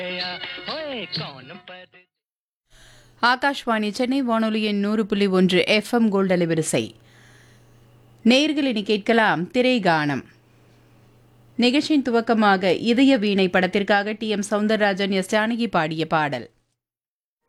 ஆகாஷ்வாணி சென்னை வானொலியின் 100.1 FM gold அலைவரிசை. நேயர்கள் இனி கேட்கலாம் திரைகானம். நிகழ்ச்சியின் துவக்கமாக இதய வீணை படத்திற்காக டி.எம். சௌந்தரராஜன், எஸ். ஜானகி பாடிய பாடல்.